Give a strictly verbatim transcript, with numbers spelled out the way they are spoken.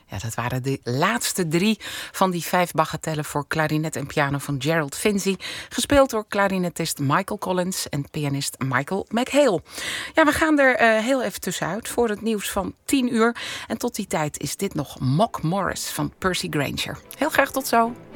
Ja, dat waren de laatste drie van die vijf bagatellen voor klarinet en piano van Gerald Finzi. Gespeeld door klarinetist Michael Collins en pianist Michael McHale. Ja, we gaan er uh, heel even tussenuit voor het nieuws van tien uur. En tot die tijd is dit nog Mock Morris van Percy Grainger. Heel graag tot zo.